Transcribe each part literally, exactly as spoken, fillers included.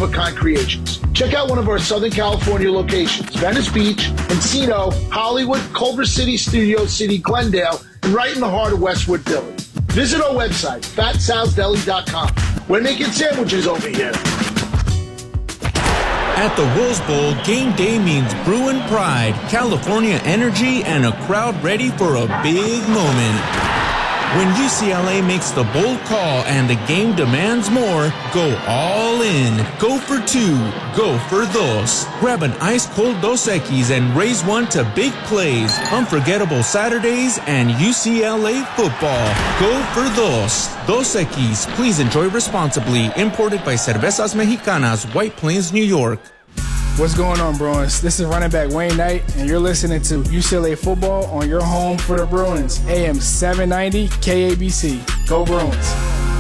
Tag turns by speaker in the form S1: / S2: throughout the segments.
S1: one-of-a-kind creations. Check out one of our Southern California locations, Venice Beach, Encino, Hollywood, Culver City, Studio City, Glendale, and right in the heart of Westwood Village. Visit our website, fat sal's deli dot com. We're making sandwiches over here.
S2: At the Rose Bowl, game day means Bruin pride, California energy, and a crowd ready for a big moment. When U C L A makes the bold call and the game demands more, go all in. Go for two. Go for dos. Grab an ice-cold Dos Equis and raise one to big plays, unforgettable Saturdays, and U C L A football. Go for dos. Dos Equis. Please enjoy responsibly. Imported by Cervezas Mexicanas, White Plains, New York.
S3: What's going on, Bruins? This is running back Wayne Knight, and you're listening to U C L A football on your home for the Bruins, A M seven ninety K A B C. Go Bruins.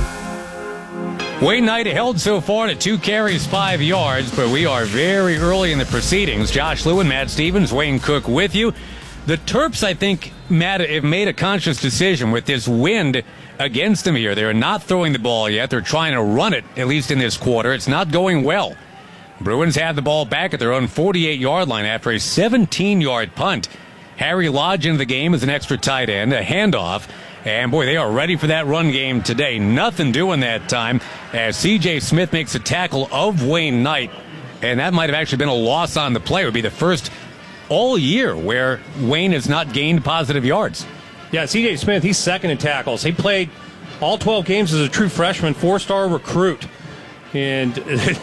S4: Wayne Knight held so far to two carries, five yards, but we are very early in the proceedings. Josh Lewin, Matt Stevens, Wayne Cook with you. The Terps, I think, Matt, have made a conscious decision with this wind against them here. They're not throwing the ball yet. They're trying to run it, at least in this quarter. It's not going well. Bruins had the ball back at their own forty-eight-yard line after a seventeen-yard punt. Harry Lodge into the game as an extra tight end, a handoff. And, boy, they are ready for that run game today. Nothing doing that time as C J Smith makes a tackle of Wayne Knight. And that might have actually been a loss on the play. It would be the first all year where Wayne has not gained positive yards.
S5: Yeah, C J Smith, he's second in tackles. He played all twelve games as a true freshman, four-star recruit. And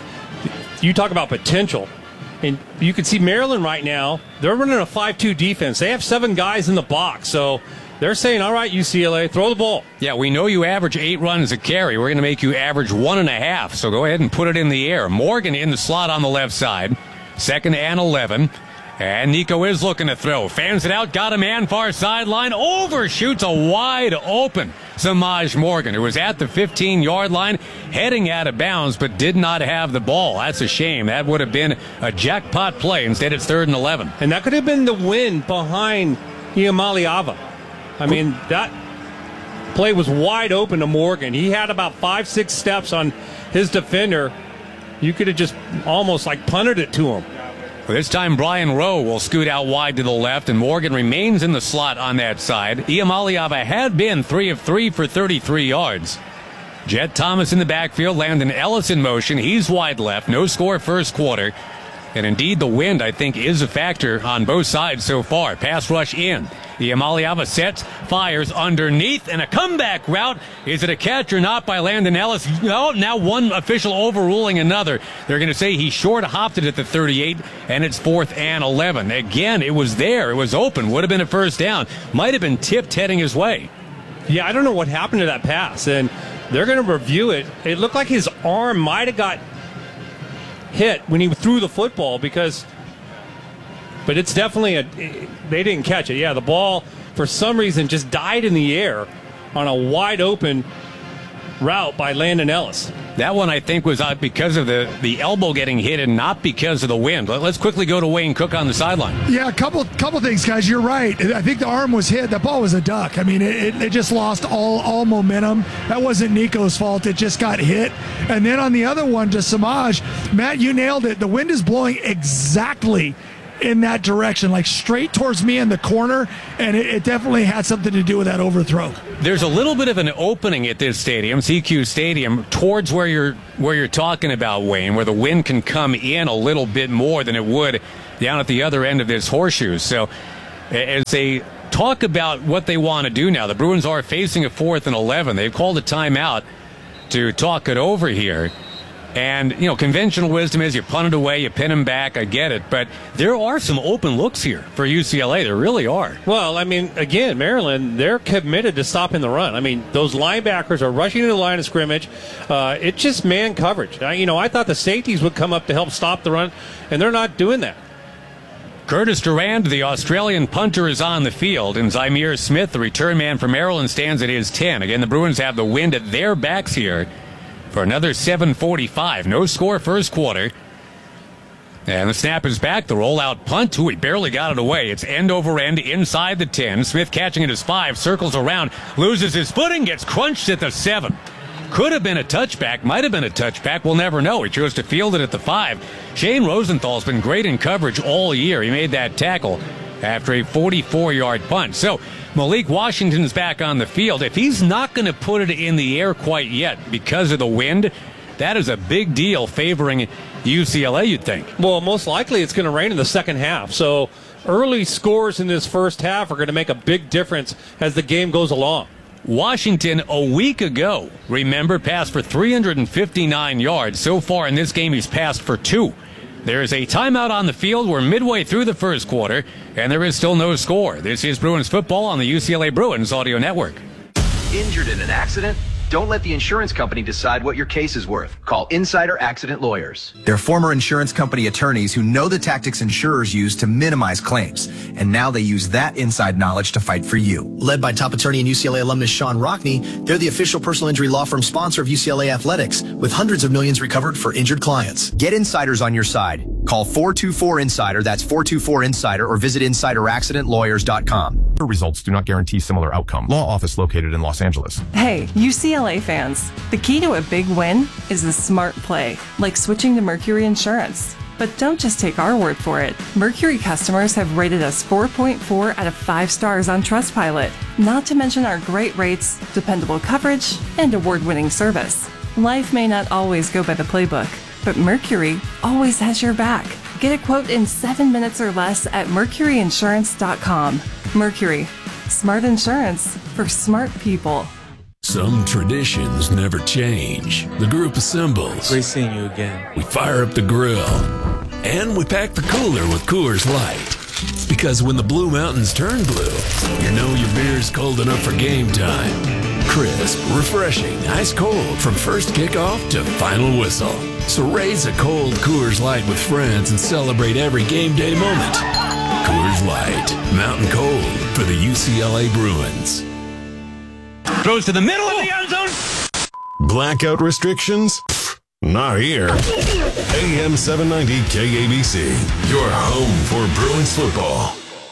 S5: you talk about potential. And you can see Maryland right now, they're running a five two defense. They have seven guys in the box. So they're saying, all right, U C L A, throw the ball.
S4: Yeah, we know you average eight runs a carry. We're going to make you average one and a half. So go ahead and put it in the air. Morgan in the slot on the left side. Second and eleven. And Nico is looking to throw. Fans it out, got a man far sideline, overshoots a wide open Samaj Morgan, who was at the fifteen-yard line, heading out of bounds, but did not have the ball. That's a shame. That would have been a jackpot play. Instead, it's third and eleven.
S5: And that could have been the win behind Iamaleava. I mean, that play was wide open to Morgan. He had about five, six steps on his defender. You could have just almost like punted it to him.
S4: This time, Brian Rowe will scoot out wide to the left, and Morgan remains in the slot on that side. Iamaleava had been three of three for thirty-three yards. Jet Thomas in the backfield, Landon Ellis in motion. He's wide left. No score first quarter. And indeed, the wind, I think, is a factor on both sides so far. Pass rush in. Iamaleava sets, fires underneath, and a comeback route. Is it a catch or not by Landon Ellis? No, now one official overruling another. They're going to say he short hopped it at the thirty-eight, and it's fourth and eleven. Again, it was there. It was open. Would have been a first down. Might have been tipped heading his way.
S5: Yeah, I don't know what happened to that pass, and they're going to review it. It looked like his arm might have got hit when he threw the football because, but it's definitely a, they didn't catch it. Yeah, the ball for some reason just died in the air on a wide open route by Landon Ellis.
S4: That one, I think, was out because of the, the elbow getting hit and not because of the wind. Let, let's quickly go to Wayne Cook on the sideline.
S6: Yeah, a couple couple things, guys. You're right. I think the arm was hit. That ball was a duck. I mean, it, it just lost all, all momentum. That wasn't Nico's fault. It just got hit. And then on the other one to Samaj, Matt, you nailed it. The wind is blowing exactly in that direction, like straight towards me in the corner, and it, it definitely had something to do with that overthrow.
S4: There's a little bit of an opening at this stadium, C Q Stadium, towards where you're where you're talking about, Wayne, where the wind can come in a little bit more than it would down at the other end of this horseshoe. So as they talk about what they want to do now, the Bruins are facing a fourth and eleven. They've called a timeout to talk it over here. And, you know, conventional wisdom is you punt it away, you pin them back, I get it. But there are some open looks here for U C L A. There really are.
S5: Well, I mean, again, Maryland, they're committed to stopping the run. I mean, those linebackers are rushing to the line of scrimmage. Uh, it's just man coverage. I, you know, I thought the safeties would come up to help stop the run, and they're not doing that.
S4: Curtis Durand, the Australian punter, is on the field, and Zymir Smith, the return man for Maryland, stands at his ten. Again, the Bruins have the wind at their backs here for another seven forty-five. No score first quarter. And the snap is back. The rollout punt. Ooh, he barely got it away. It's end over end inside the ten. Smith catching it as five. Circles around. Loses his footing. Gets crunched at the seven. Could have been a touchback, might have been a touchback. We'll never know. He chose to field it at the five. Shane Rosenthal's been great in coverage all year. He made that tackle after a forty-four-yard punt. So Malik Washington's back on the field. If he's not going to put it in the air quite yet because of the wind, that is a big deal favoring U C L A, you'd think.
S5: Well, most likely it's going to rain in the second half. So early scores in this first half are going to make a big difference as the game goes along.
S4: Washington, a week ago, remember, passed for three hundred fifty-nine yards. So far in this game, he's passed for two. There is a timeout on the field. We're midway through the first quarter, and there is still no score. This is Bruins football on the U C L A Bruins Audio Network.
S7: Injured in an accident? Don't let the insurance company decide what your case is worth. Call Insider Accident Lawyers.
S8: They're former insurance company attorneys who know the tactics insurers use to minimize claims, and now they use that inside knowledge to fight for you.
S9: Led by top attorney and U C L A alumnus Sean Rockney, they're the official personal injury law firm sponsor of U C L A Athletics, with hundreds of millions recovered for injured clients.
S8: Get insiders on your side. Call four two four INSIDER, that's four two four INSIDER, or visit insider accident lawyers dot com.
S10: Results do not guarantee similar outcome. Law office located in Los Angeles.
S11: Hey, U C L A fans, the key to a big win is a smart play, like switching to Mercury Insurance. But don't just take our word for it. Mercury customers have rated us four point four out of five stars on Trustpilot, not to mention our great rates, dependable coverage, and award-winning service. Life may not always go by the playbook, but Mercury always has your back. Get a quote in seven minutes or less at mercury insurance dot com. Mercury, smart insurance for smart people.
S12: Some traditions never change. The group assembles.
S2: Great seeing you again.
S12: We fire up the grill. And we pack the cooler with Coors Light. Because when the Blue Mountains turn blue, you know your beer's cold enough for game time. Crisp, refreshing, ice cold from first kickoff to final whistle. So raise a cold Coors Light with friends and celebrate every game day moment. Coors Light, mountain cold for the U C L A Bruins.
S4: Throws to the middle of the end zone.
S13: Blackout restrictions? Not here. A M seven ninety K A B C, your home for Bruins football.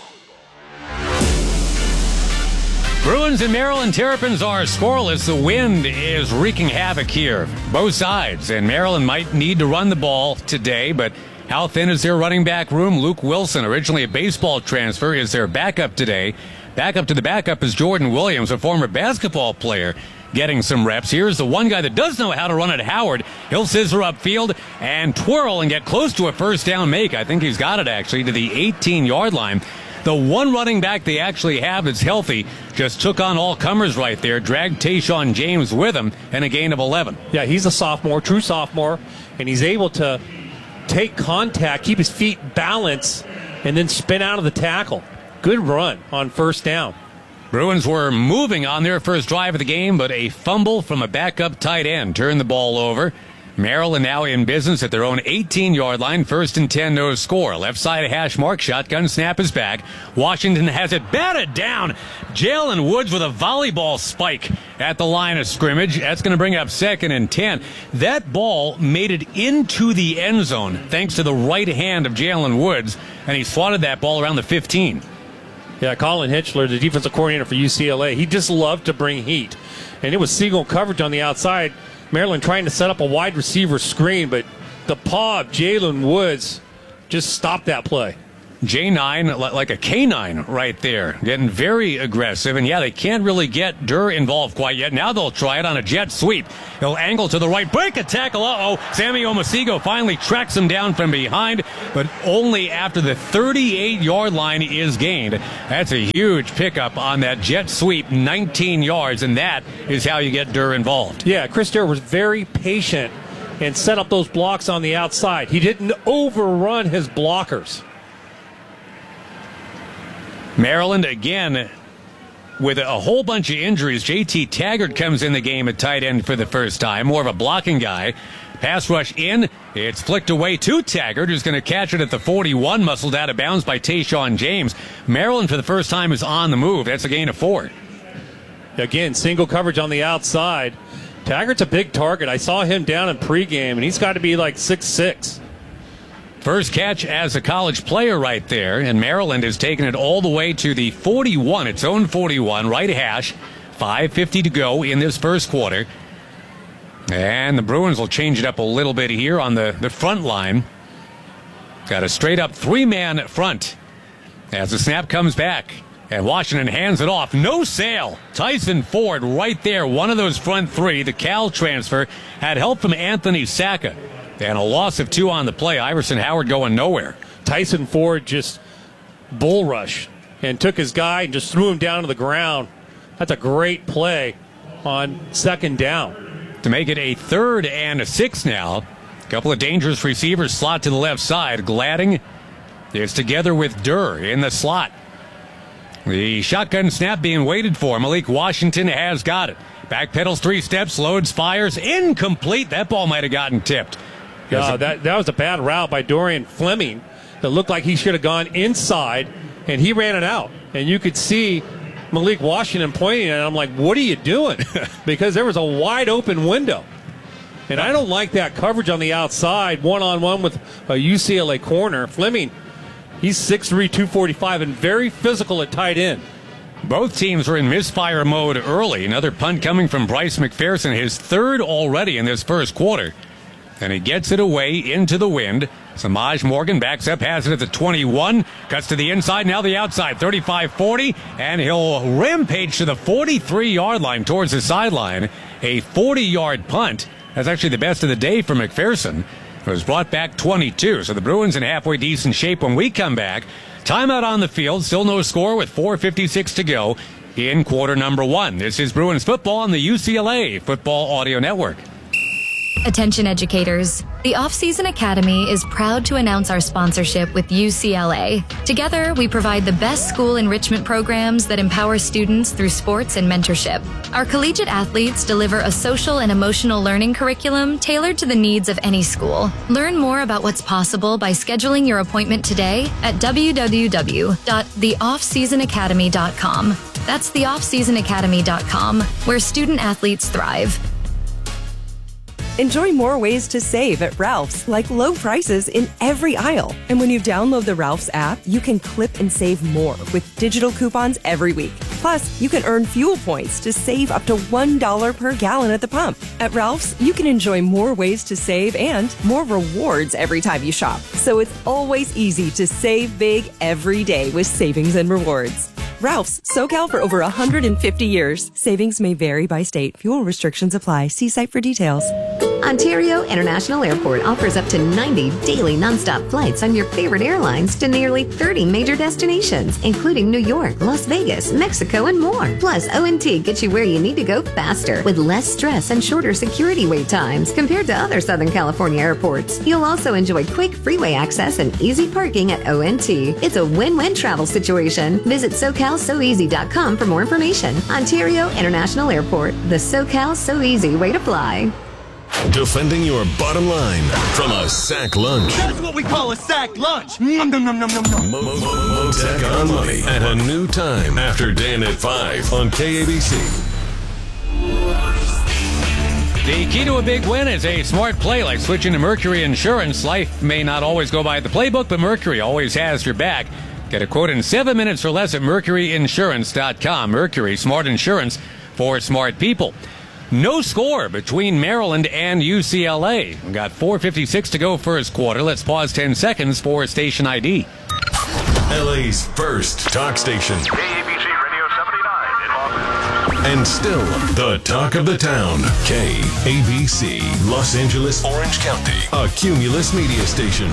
S4: Bruins and Maryland Terrapins are scoreless. The wind is wreaking havoc here, both sides, and Maryland might need to run the ball today, but how thin is their running back room? Luke Wilson, originally a baseball transfer, is their backup today. Backup to the backup is Jordan Williams, a former basketball player, getting some reps. Here's the one guy that does know how to run it, Howard. He'll scissor upfield and twirl and get close to a first down make. I think he's got it, actually, to the eighteen-yard line. The one running back they actually have that's healthy just took on all comers right there, dragged Tayshaun James with him, and a gain of eleven.
S5: Yeah, he's a sophomore, true sophomore, and he's able to take contact, keep his feet balanced, and then spin out of the tackle. Good run on first down.
S4: Bruins were moving on their first drive of the game, but a fumble from a backup tight end turned the ball over. Maryland now in business at their own eighteen-yard line. First and ten, no score. Left side of hash mark. Shotgun snap is back. Washington has it batted down. Jalen Woods with a volleyball spike at the line of scrimmage. That's going to bring up second and ten. That ball made it into the end zone thanks to the right hand of Jalen Woods, and he swatted that ball around the fifteen.
S5: Yeah, Colin Hitchler, the defensive coordinator for U C L A, he just loved to bring heat. And it was single coverage on the outside. Maryland trying to set up a wide receiver screen, but the paw of Jalen Woods just stopped that play.
S4: J nine, like a K nine right there, getting very aggressive. And, yeah, they can't really get Durr involved quite yet. Now they'll try it on a jet sweep. He'll angle to the right, break a tackle. Uh-oh, Sammy Omasigo finally tracks him down from behind, but only after the thirty-eight-yard line is gained. That's a huge pickup on that jet sweep, nineteen yards, and that is how you get Durr involved.
S5: Yeah, Chris Durr was very patient and set up those blocks on the outside. He didn't overrun his blockers.
S4: Maryland, again, with a whole bunch of injuries. J T Taggart comes in the game at tight end for the first time, more of a blocking guy. Pass rush in. It's flicked away to Taggart, who's going to catch it at the forty-one, muscled out of bounds by Tayshaun James. Maryland, for the first time, is on the move. That's a gain of four.
S5: Again, single coverage on the outside. Taggart's a big target. I saw him down in pregame, and he's got to be like six six.
S4: First catch as a college player right there, and Maryland has taken it all the way to the forty-one, its own forty-one, right hash. five fifty to go in this first quarter. And the Bruins will change it up a little bit here on the, the front line. Got a straight-up three-man front as the snap comes back. And Washington hands it off. No sail. Tyson Ford right there. One of those front three. The Cal transfer had help from Anthony Sacca. And a loss of two on the play. Iverson Howard going nowhere.
S5: Tyson Ford just bull rushed and took his guy and just threw him down to the ground. That's a great play on second down.
S4: To make it a third and a six now. A couple of dangerous receivers slot to the left side. Gladding is together with Durr in the slot. The shotgun snap being waited for. Malik Washington has got it. Backpedals three steps, loads, fires. Incomplete. That ball might have gotten tipped.
S5: Yeah, that, that was a bad route by Dorian Fleming. It looked like he should have gone inside, and he ran it out. And you could see Malik Washington pointing at it. I'm like, what are you doing? Because there was a wide open window. And I don't like that coverage on the outside, one-on-one with a U C L A corner. Fleming, he's six three, two forty-five, and very physical at tight end.
S4: Both teams were in misfire mode early. Another punt coming from Bryce McPherson, his third already in this first quarter. And he gets it away into the wind. Samaj Morgan backs up, has it at the twenty-one, cuts to the inside, now the outside, thirty-five forty, and he'll rampage to the forty-three-yard line towards the sideline. A forty-yard punt. That's actually the best of the day for McPherson. It was brought back twenty-two, so the Bruins in halfway decent shape when we come back. Timeout on the field, still no score with four fifty-six to go in quarter number one. This is Bruins football on the U C L A Football Audio Network.
S14: Attention educators. The Off-Season Academy is proud to announce our sponsorship with U C L A. Together, we provide the best school enrichment programs that empower students through sports and mentorship. Our collegiate athletes deliver a social and emotional learning curriculum tailored to the needs of any school. Learn more about what's possible by scheduling your appointment today at w w w dot the off season academy dot com. That's the off season academy dot com, where student athletes thrive.
S15: Enjoy more ways to save at Ralph's, like low prices in every aisle. And when you download the Ralph's app, you can clip and save more with digital coupons every week. Plus, you can earn fuel points to save up to one dollar per gallon at the pump. At Ralph's, you can enjoy more ways to save and more rewards every time you shop. So it's always easy to save big every day with savings and rewards. Ralph's, SoCal for over one hundred fifty years. Savings may vary by state. Fuel restrictions apply. See site for details.
S16: Ontario International Airport offers up to ninety daily nonstop flights on your favorite airlines to nearly thirty major destinations, including New York, Las Vegas, Mexico, and more. Plus, O and T gets you where you need to go faster with less stress and shorter security wait times compared to other Southern California airports. You'll also enjoy quick freeway access and easy parking at O and T. It's a win-win travel situation. Visit SoCal So Easy dot com for more information. Ontario International Airport, the SoCal So Easy way to fly.
S13: Defending your bottom line from a sack lunch.
S17: That's what we call a sack lunch. Nom, nom, nom, nom, nom, nom.
S13: Mo- Mo- Mo- Motec on Money at a new time after Dan at five on K A B C.
S4: The key to a big win is a smart play like switching to Mercury Insurance. Life may not always go by the playbook, but Mercury always has your back. Get a quote in seven minutes or less at mercury insurance dot com. Mercury, smart insurance for smart people. No score between Maryland and U C L A. We've got four fifty-six to go first quarter. Let's pause ten seconds for station I D.
S13: L A's first talk station.
S18: K A B C Radio seventy-nine in Los
S13: And still the talk of the town. K A B C, Los Angeles, Orange County. A Cumulus media station.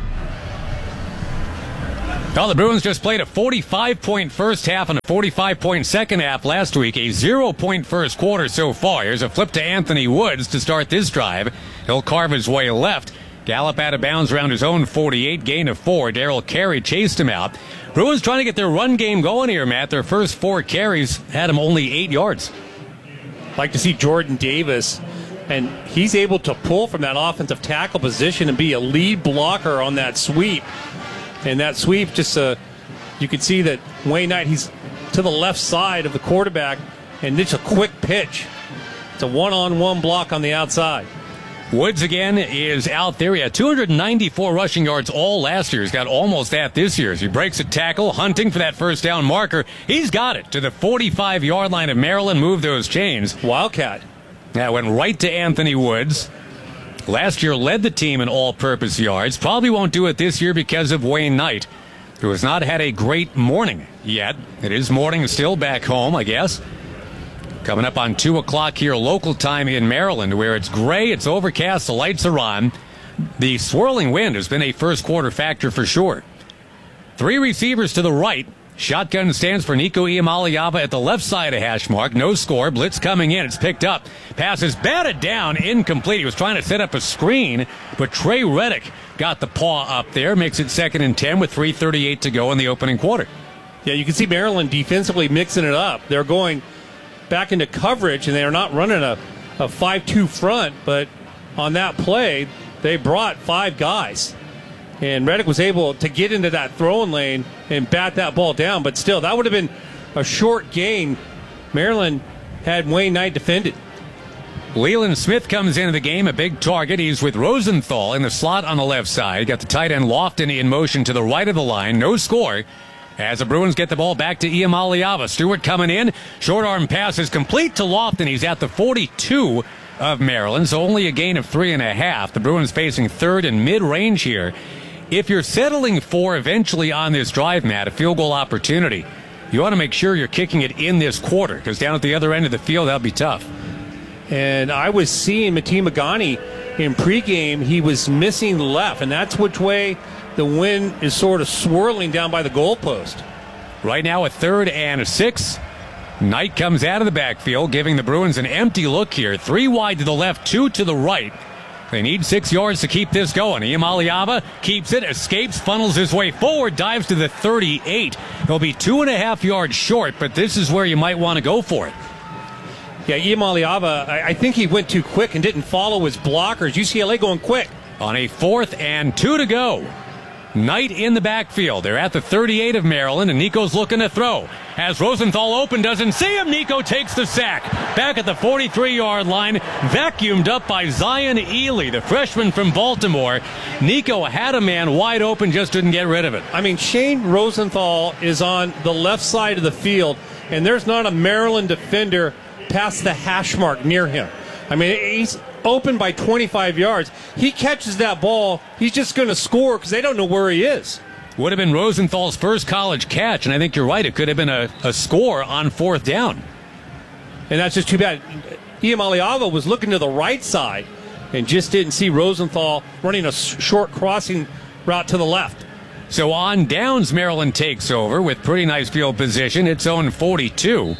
S4: Well, the Bruins just played a forty-five point first half and a forty-five point second half last week. A zero point first quarter so far. Here's a flip to Anthony Woods to start this drive. He'll carve his way left. Gallup out of bounds around his own forty-eight, gain of four. Daryl Carey chased him out. Bruins trying to get their run game going here, Matt. Their first four carries had him only eight yards.
S5: Like to see Jordan Davis, and he's able to pull from that offensive tackle position and be a lead blocker on that sweep. And that sweep, just uh, you can see that Wayne Knight, he's to the left side of the quarterback, and it's a quick pitch. It's a one-on-one block on the outside.
S4: Woods again is out there. He had two hundred ninety-four rushing yards all last year. He's got almost that this year. As he breaks a tackle, hunting for that first down marker. He's got it to the forty-five-yard line of Maryland. Move those chains.
S5: Wildcat.
S4: That went right to Anthony Woods. Last year led the team in all-purpose yards. Probably won't do it this year because of Wayne Knight, who has not had a great morning yet. It is morning still back home, I guess. Coming up on two o'clock here local time in Maryland, where it's gray, it's overcast, the lights are on. The swirling wind has been a first-quarter factor for sure. Three receivers to the right. Shotgun stands for Nico Iamaleava at the left side of hash mark. No score. Blitz coming in. It's picked up. Pass is batted down. Incomplete. He was trying to set up a screen, but Trey Reddick got the paw up there. Makes it second and ten with three thirty-eight to go in the opening quarter.
S5: Yeah, you can see Maryland defensively mixing it up. They're going back into coverage, and they're not running a, a five two front, but on that play, they brought five guys. And Reddick was able to get into that throwing lane and bat that ball down. But still, that would have been a short gain. Maryland had Wayne Knight defended.
S4: Leland Smith comes into the game, a big target. He's with Rosenthal in the slot on the left side. Got the tight end Lofton in motion to the right of the line. No score. As the Bruins get the ball back to Iamaleava. Stewart coming in. Short arm pass is complete to Lofton. He's at the forty-two of Maryland, so only a gain of three and a half. The Bruins facing third and mid-range here. If you're settling for eventually on this drive, Matt, a field goal opportunity, you want to make sure you're kicking it in this quarter, because down at the other end of the field, that'll be tough.
S5: And I was seeing Mati Magani in pregame. He was missing left, and that's which way the wind is sort of swirling down by the goalpost.
S4: Right now, a third and a six. Knight comes out of the backfield, giving the Bruins an empty look here. Three wide to the left, two to the right. They need six yards to keep this going. Iamaleava keeps it, escapes, funnels his way forward, dives to the thirty-eight. He'll be two and a half yards short, but this is where you might want to go for it.
S5: Yeah, Iamaleava, I, I think he went too quick and didn't follow his blockers. U C L A going quick.
S4: On a fourth and two to go. Knight in the backfield. They're at the thirty-eight of Maryland, and Nico's looking to throw. Has Rosenthal open, doesn't see him. Nico takes the sack. Back at the forty-three-yard line, vacuumed up by Zion Ely, the freshman from Baltimore. Nico had a man wide open, just didn't get rid of it.
S5: I mean, Shane Rosenthal is on the left side of the field, and there's not a Maryland defender past the hash mark near him. I mean, he's open by twenty-five yards. He catches that ball, he's just going to score because they don't know where he is.
S4: Would have been Rosenthal's first college catch, and I think you're right. It could have been a, a score on fourth down.
S5: And that's just too bad. Iamaleava was looking to the right side and just didn't see Rosenthal running a short crossing route to the left.
S4: So on downs, Maryland takes over with pretty nice field position. It's own forty-two.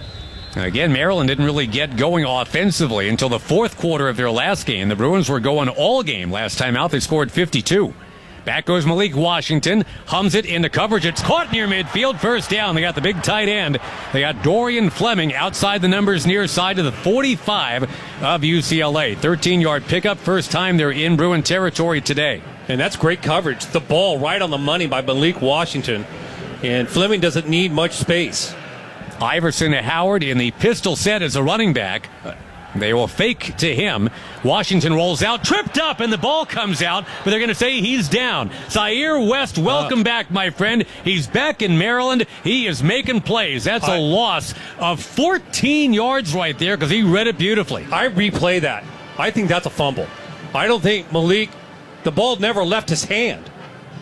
S4: Again, Maryland didn't really get going offensively until the fourth quarter of their last game. The Bruins were going all game last time out. They scored fifty-two. Back goes Malik Washington. Hums it into coverage. It's caught near midfield. First down. They got the big tight end. They got Dorian Fleming outside the numbers near side to the forty-five of U C L A. thirteen-yard pickup. First time they're in Bruin territory today.
S5: And that's great coverage. The ball right on the money by Malik Washington. And Fleming doesn't need much space.
S4: Iverson Howard in the pistol set as a running back. They will fake to him. Washington rolls out, tripped up, and the ball comes out, but they're going to say he's down. Zaire West, welcome uh, back, my friend. He's back in Maryland. He is making plays. That's a I, loss of fourteen yards right there because he read it beautifully.
S5: I replay that. I think that's a fumble. I don't think Malik, the ball never left his hand.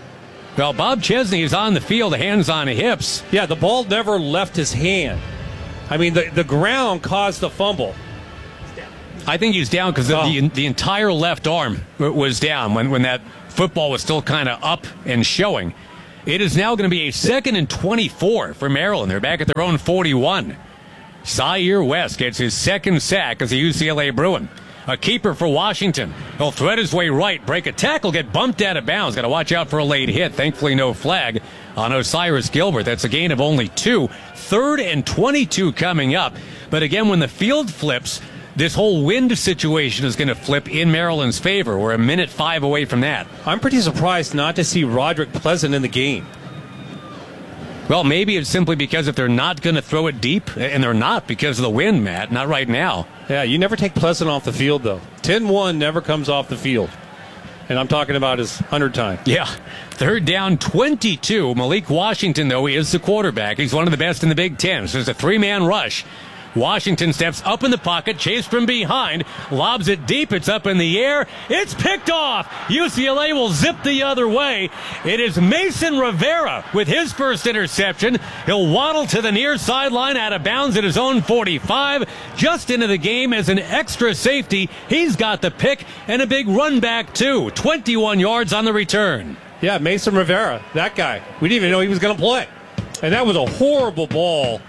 S4: Well, Bob Chesney is on the field, hands on hips.
S5: Yeah, the ball never left his hand. I mean, the, the ground caused the fumble.
S4: I think he's down because oh. the, the entire left arm was down when, when that football was still kind of up and showing. It is now going to be a second and twenty-four for Maryland. They're back at their own forty-one. Zaire West gets his second sack as a U C L A Bruin. A keeper for Washington. He'll thread his way right, break a tackle, get bumped out of bounds. Got to watch out for a late hit. Thankfully, no flag on Osiris Gilbert. That's a gain of only two. Third and twenty-two coming up. But again, when the field flips, this whole wind situation is going to flip in Maryland's favor. We're a minute five away from that.
S5: I'm pretty surprised not to see Roderick Pleasant in the game.
S4: Well, maybe it's simply because if they're not going to throw it deep, and they're not because of the wind, Matt, not right now.
S5: Yeah, you never take Pleasant off the field, though. ten one never comes off the field. And I'm talking about his hundred time.
S4: Yeah. Third down, twenty-two. Malik Washington, though, he is the quarterback. He's one of the best in the Big Ten. So there's a three-man rush. Washington steps up in the pocket, chased from behind, lobs it deep. It's up in the air. It's picked off. U C L A will zip the other way. It is Mason Rivera with his first interception. He'll waddle to the near sideline out of bounds at his own forty-five. Just into the game as an extra safety. He's got the pick and a big run back, too. twenty-one yards on the return.
S5: Yeah, Mason Rivera, that guy. We didn't even know he was going to play. And that was a horrible ball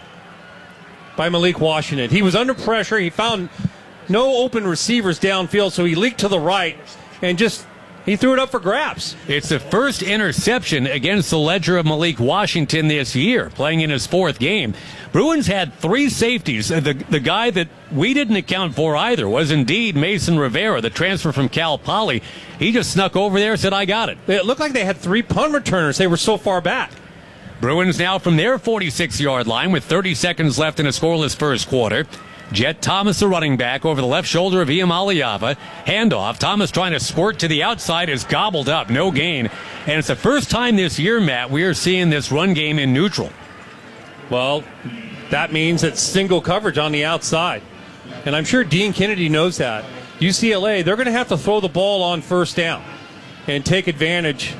S5: by Malik Washington. He was under pressure. He found no open receivers downfield, so he leaked to the right and just he threw it up for grabs.
S4: It's the first interception against the ledger of Malik Washington this year, playing in his fourth game. Bruins had three safeties. The, the guy that we didn't account for either was indeed Mason Rivera, the transfer from Cal Poly. He just snuck over there and said, I got it.
S5: It looked like they had three punt returners. They were so far back.
S4: Bruins now from their forty-six-yard line with thirty seconds left in a scoreless first quarter. Jet Thomas, the running back, over the left shoulder of Iam Aliava. Handoff. Thomas trying to squirt to the outside is gobbled up. No gain. And it's the first time this year, Matt, we are seeing this run game in neutral.
S5: Well, that means it's single coverage on the outside. And I'm sure Dean Kennedy knows that. U C L A, they're going to have to throw the ball on first down and take advantage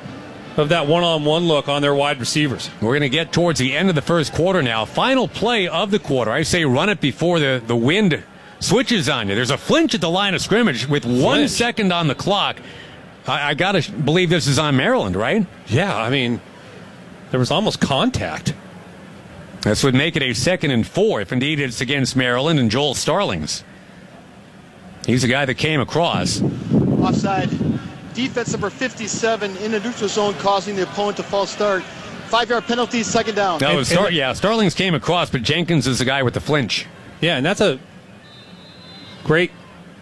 S5: of that one-on-one look on their wide receivers.
S4: We're going to get towards the end of the first quarter now. Final play of the quarter. I say run it before the, the wind switches on you. There's a flinch at the line of scrimmage with flinch. one second on the clock. I, I got to believe this is on Maryland, right?
S5: Yeah, I mean, there was almost contact.
S4: This would make it a second and four if indeed it's against Maryland and Joel Starlings. He's the guy that came across.
S19: Offside. Defense number fifty-seven in the neutral zone, causing the opponent to false start. Five-yard penalty, second down.
S4: No, Star- yeah, Starlings came across, but Jenkins is the guy with the flinch.
S5: Yeah, and that's a great,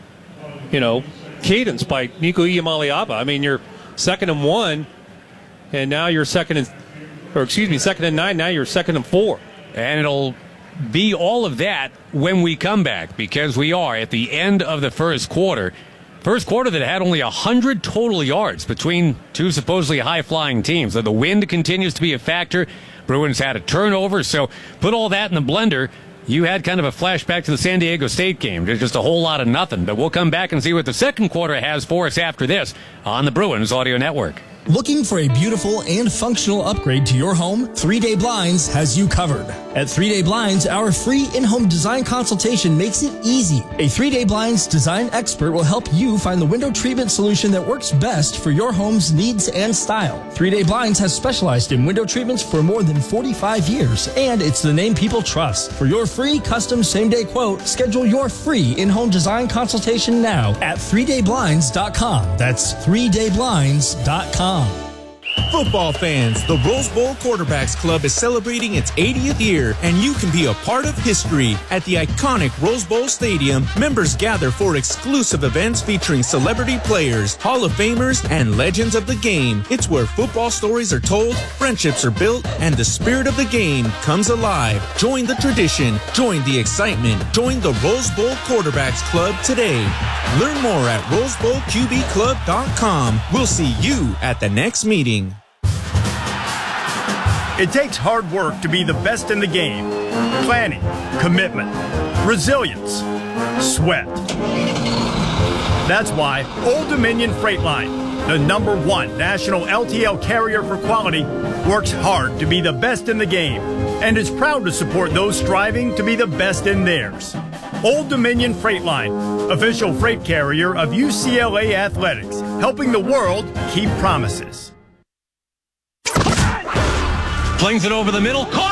S5: you know, cadence by Nico Iamaleava. I mean, you're second and one, and now you're second and, or excuse me, second and nine. Now you're second and four,
S4: and it'll be all of that when we come back because we are at the end of the first quarter. First quarter that had only one hundred total yards between two supposedly high-flying teams. So the wind continues to be a factor. Bruins had a turnover, so put all that in the blender. You had kind of a flashback to the San Diego State game. There's just a whole lot of nothing. But we'll come back and see what the second quarter has for us after this on the Bruins Audio Network.
S20: Looking for a beautiful and functional upgrade to your home? three day Blinds has you covered. At three day Blinds, our free in-home design consultation makes it easy. A three day Blinds design expert will help you find the window treatment solution that works best for your home's needs and style. three day Blinds has specialized in window treatments for more than forty-five years, and it's the name people trust. For your free custom same-day quote, schedule your free in-home design consultation now at three day blinds dot com. That's three day blinds dot com.
S2: Football fans, the Rose Bowl Quarterbacks Club is celebrating its eightieth year, and you can be a part of history. At the iconic Rose Bowl Stadium, members gather for exclusive events featuring celebrity players, Hall of Famers, and legends of the game. It's where football stories are told, friendships are built, and the spirit of the game comes alive. Join the tradition, join the excitement, join the Rose Bowl Quarterbacks Club today. Learn more at rose bowl q b club dot com. We'll see you at the next meeting.
S21: It takes hard work to be the best in the game. Planning, commitment, resilience, sweat. That's why Old Dominion Freight Line, the number one national L T L carrier for quality, works hard to be the best in the game and is proud to support those striving to be the best in theirs. Old Dominion Freight Line, official freight carrier of U C L A Athletics, helping the world keep promises.
S4: Flings it over the middle. Caught